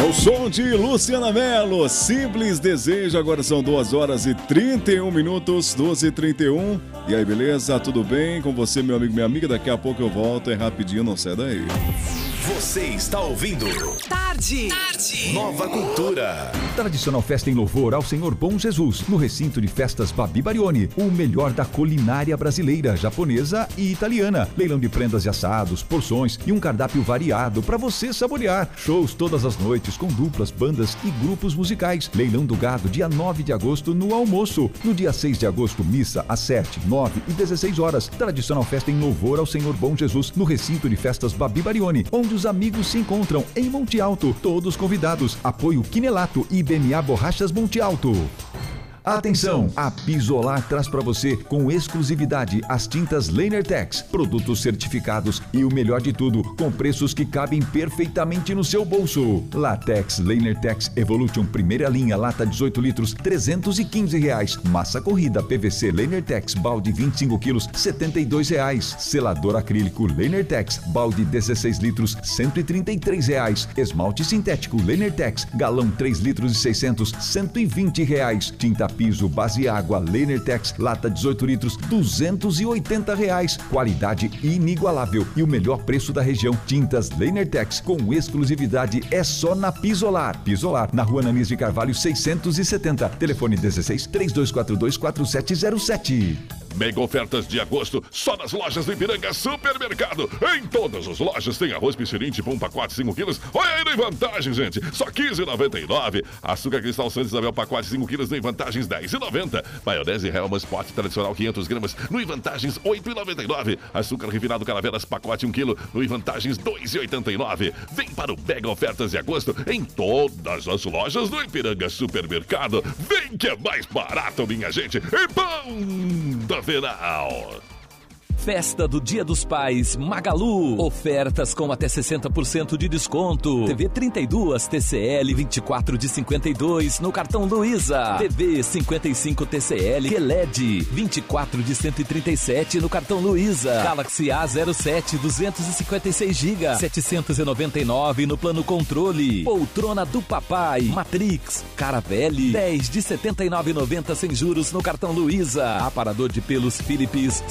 o som de Luciana Mello, Simples Desejo. Agora são 2h31, 12h31. E aí, beleza? Tudo bem com você, meu amigo, minha amiga? Daqui a pouco eu volto, é rapidinho, não sai daí. Você está ouvindo Tarde. Nova Cultura. Tradicional festa em louvor ao Senhor Bom Jesus, no recinto de festas Babi Barioni, o melhor da culinária brasileira, japonesa e italiana. Leilão de prendas e assados, porções e um cardápio variado para você saborear. Shows todas as noites com duplas, bandas e grupos musicais. Leilão do gado dia 9 de agosto no almoço. No dia 6 de agosto, missa às 7, 9 e 16 horas. Tradicional festa em louvor ao Senhor Bom Jesus, no recinto de festas Babi Barioni, onde os amigos se encontram em Monte Alto. Todos convidados. Apoio Quinelato e BMA Borrachas Monte Alto. Atenção! A Pisolar traz para você com exclusividade as tintas LanerTex, produtos certificados e o melhor de tudo, com preços que cabem perfeitamente no seu bolso. Latex LanerTex Evolution primeira linha, lata 18 litros, R$315. Massa corrida PVC LanerTex balde 25 quilos, R$72. Selador acrílico LanerTex balde 16 litros, R$133. Esmalte sintético LanerTex galão 3 litros e 600, R$120. Tinta piso base água LanerTex lata 18 litros, R$280. Qualidade inigualável e o melhor preço da região. Tintas LanerTex com exclusividade é só na Pisolar. Pisolar, na Rua Ananias de Carvalho 670. Telefone 16-3242-4707. Mega ofertas de agosto só nas lojas do Ipiranga Supermercado. Em todas as lojas tem arroz Pichirim tipo um pacote 5 quilos. Olha aí, em vantagem, gente. Só R$15,99. Açúcar Cristal Santa Isabel pacote 5 quilos em vantagens R$10,90. Maionese Hellmann's pote tradicional 500 gramas no vantagens R$8,99. Açúcar refinado Calaveras pacote 1 quilo no vantagens R$2,89. Vem para o Mega ofertas de agosto em todas as lojas do Ipiranga Supermercado. Vem que é mais barato, minha gente. E Ponta Final. Festa do Dia dos Pais Magalu. Ofertas com até 60% de desconto. TV 32 TCL 24 de 52 no cartão Luiza. TV 55 TCL QLED 24 de 137 no cartão Luiza. Galaxy A07 256 GB 799 no plano controle. Poltrona do papai Matrix Caravelle 10 de 79,90 sem juros no cartão Luiza. Aparador de pelos Philips